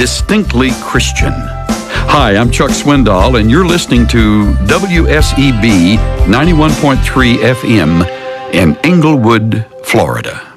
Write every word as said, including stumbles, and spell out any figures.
distinctly Christian. Hi, I'm Chuck Swindoll, and you're listening to W S E B ninety-one point three F M in Englewood, Florida.